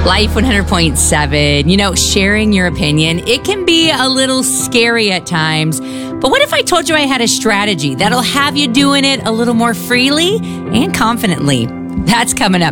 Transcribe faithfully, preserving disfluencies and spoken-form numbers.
Life one hundred point seven, you know, sharing your opinion, it can be a little scary at times. But what if I told you I had a strategy that'll have you doing it a little more freely and confidently? That's coming up